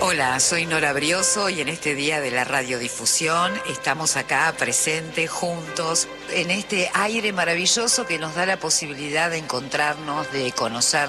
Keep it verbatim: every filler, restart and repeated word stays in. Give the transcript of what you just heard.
Hola, soy Nora Brioso y en este día de la radiodifusión estamos acá presentes, juntos, en este aire maravilloso que nos da la posibilidad de encontrarnos, de conocer